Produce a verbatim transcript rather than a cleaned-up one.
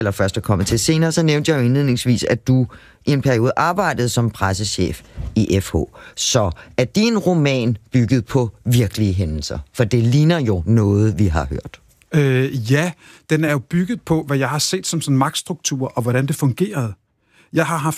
eller først er kommet til senere, så nævnte jeg jo indledningsvis, at du i en periode arbejdede som pressechef i F H. Så er din roman bygget på virkelige hændelser? For det ligner jo noget, vi har hørt. Øh, ja, den er jo bygget på, hvad jeg har set som sådan magtstruktur, og hvordan det fungerede. Jeg har haft